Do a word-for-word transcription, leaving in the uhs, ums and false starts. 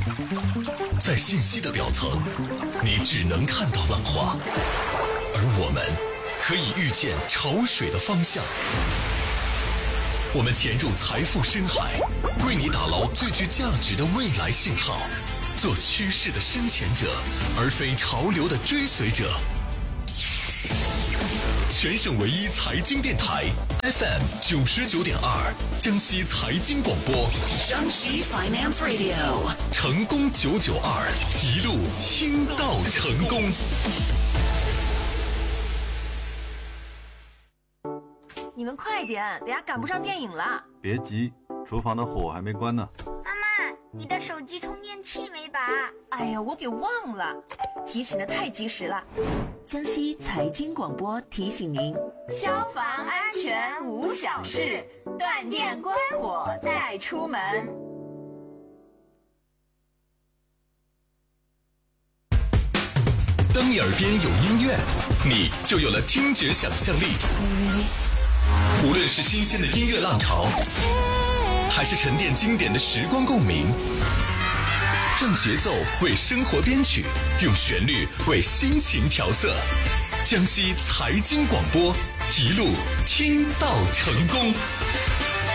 在信息的表层，你只能看到浪花，而我们可以预见潮水的方向。我们潜入财富深海，为你打捞最具价值的未来信号，做趋势的深潜者，而非潮流的追随者。全省唯一财经电台 F M 九十九点二，江西财经广播， 江西 Finance Radio， 成功九九二，一路听到成功。 你们快点，等下赶不上电影了。 别急，厨房的火还没关呢。 妈妈，你的手机充电器没拔？ 哎呀，我给忘了，提醒的太及时了。江西财经广播提醒您：消防安全无小事，断电关火再出门。 当你耳边有音乐，你就有了听觉想象力。无论是新鲜的音乐浪潮，还是沉淀经典的时光共鸣，让节奏为生活编曲，用旋律为心情调色。江西财经广播，一路听到成功。